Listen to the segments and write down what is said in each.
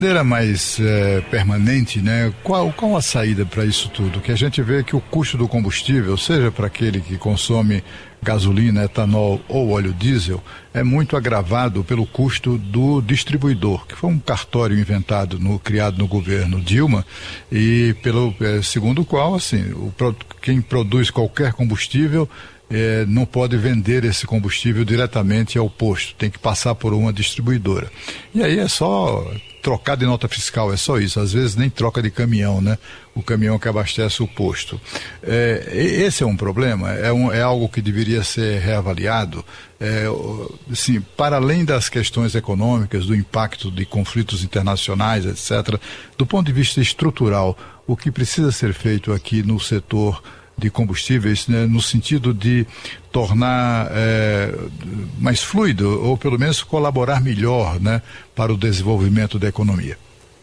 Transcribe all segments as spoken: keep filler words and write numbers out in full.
De maneira mais é, permanente, né? Qual, qual a saída para isso tudo? Que a gente vê que o custo do combustível, seja para aquele que consome gasolina, etanol ou óleo diesel, é muito agravado pelo custo do distribuidor, que foi um cartório inventado, no, criado no governo Dilma, e pelo é, segundo o qual, assim, o, quem produz qualquer combustível É, não pode vender esse combustível diretamente ao posto, tem que passar por uma distribuidora. E aí é só trocar de nota fiscal, é só isso, às vezes nem troca de caminhão, né? O caminhão que abastece o posto. É, esse é um problema, é, um, é algo que deveria ser reavaliado, é, assim, para além das questões econômicas, do impacto de conflitos internacionais, etcétera, do ponto de vista estrutural, o que precisa ser feito aqui no setor de combustíveis, né, no sentido de tornar é, mais fluido, ou pelo menos colaborar melhor, né, para o desenvolvimento da economia.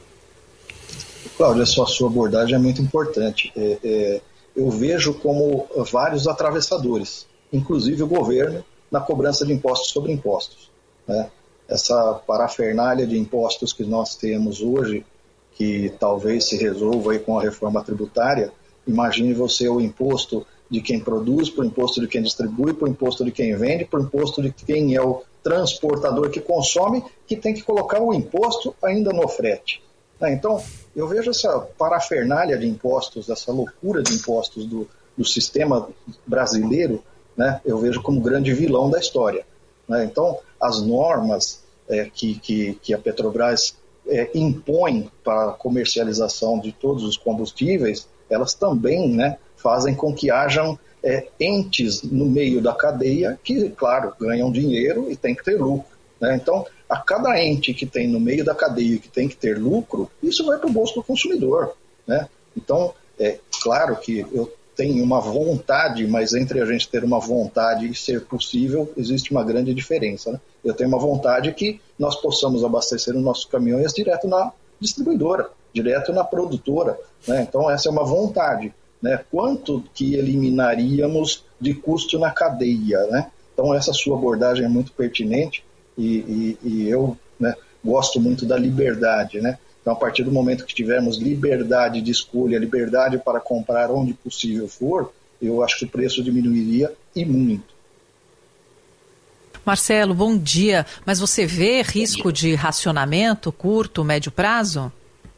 Cláudio, a sua abordagem é muito importante. É, é, eu vejo como vários atravessadores, inclusive o governo, na cobrança de impostos sobre impostos, né? Essa parafernália de impostos que nós temos hoje, que talvez se resolva aí com a reforma tributária. Imagine você o imposto de quem produz, para o imposto de quem distribui, para o imposto de quem vende, para o imposto de quem é o transportador que consome, que tem que colocar o imposto ainda no frete. Então, eu vejo essa parafernália de impostos, essa loucura de impostos do, do sistema brasileiro, né, eu vejo como grande vilão da história. Né? Então, as normas é, que, que, que a Petrobras é, impõe para a comercialização de todos os combustíveis, elas também, né, fazem com que hajam é, entes no meio da cadeia que, claro, ganham dinheiro e tem que ter lucro. Né? Então, a cada ente que tem no meio da cadeia que tem que ter lucro, isso vai para o bolso do consumidor. Né? Então, é claro que eu tenho uma vontade, mas entre a gente ter uma vontade e ser possível, existe uma grande diferença. Né? Eu tenho uma vontade que nós possamos abastecer os nossos caminhões direto na distribuidora, direto na produtora, né? Então essa é uma vontade, né? Quanto que eliminaríamos de custo na cadeia, né? Então essa sua abordagem é muito pertinente e, e, e eu, né, gosto muito da liberdade, né? Então a partir do momento que tivermos liberdade de escolha, liberdade para comprar onde possível for, eu acho que o preço diminuiria e muito. Marcelo, bom dia. Mas você vê risco de racionamento curto, médio prazo?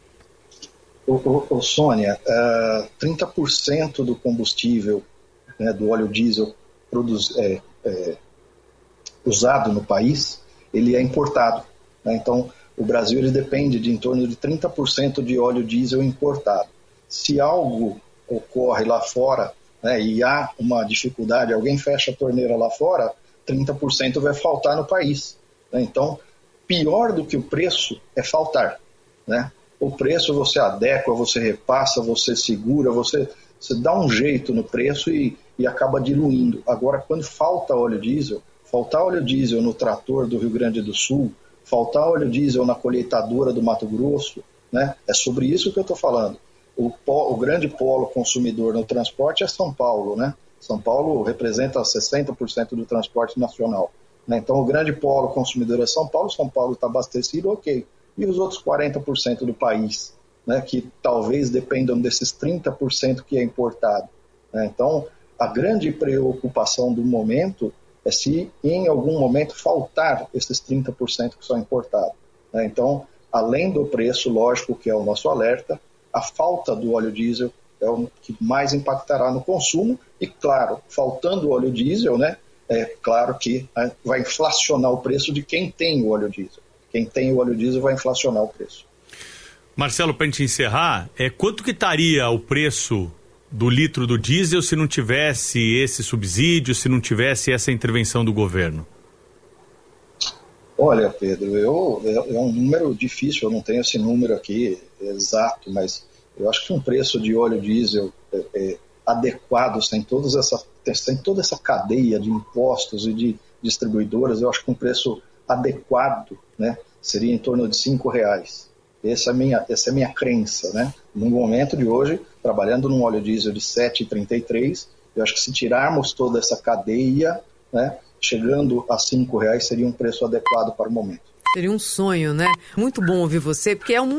Ô, ô, ô Sônia, uh, trinta por cento do combustível, né, do óleo diesel produz, é, é, usado no país, ele é importado. Né? Então, o Brasil ele depende de em torno de trinta por cento de óleo diesel importado. Se algo ocorre lá fora, né, e há uma dificuldade, alguém fecha a torneira lá fora, trinta por cento vai faltar no país. Né? Então, pior do que o preço é faltar. Né? O preço você adequa, você repassa, você segura, você, você dá um jeito no preço e, e acaba diluindo. Agora, quando falta óleo diesel, faltar óleo diesel no trator do Rio Grande do Sul, faltar óleo diesel na colheitadora do Mato Grosso, né? É sobre isso que eu estou falando. O, o grande polo consumidor no transporte é São Paulo, né? São Paulo representa sessenta por cento do transporte nacional. Né? Então, o grande polo consumidor é São Paulo, São Paulo está abastecido, ok. E os outros quarenta por cento do país, né, que talvez dependam desses trinta por cento que é importado. Né? Então, a grande preocupação do momento é se em algum momento faltar esses trinta por cento que são importados. Né? Então, além do preço, lógico que é o nosso alerta, a falta do óleo diesel é o que mais impactará no consumo e, claro, faltando o óleo diesel, né, é claro que vai inflacionar o preço de quem tem o óleo diesel. Quem tem o óleo diesel vai inflacionar o preço. Marcelo, para a gente encerrar, é, quanto que estaria o preço do litro do diesel se não tivesse esse subsídio, se não tivesse essa intervenção do governo? Olha, Pedro, eu, é, é um número difícil, eu não tenho esse número aqui exato, mas eu acho que um preço de óleo diesel é, é, adequado, sem, todas essa, sem toda essa cadeia de impostos e de distribuidoras, eu acho que um preço adequado, né, seria em torno de cinco reais. Essa é a minha, essa é a minha crença, né? No momento de hoje, trabalhando num óleo diesel de sete reais e trinta e três centavos, eu acho que se tirarmos toda essa cadeia, né, chegando a cinco reais seria um preço adequado para o momento. Seria um sonho, né? Muito bom ouvir você, porque é um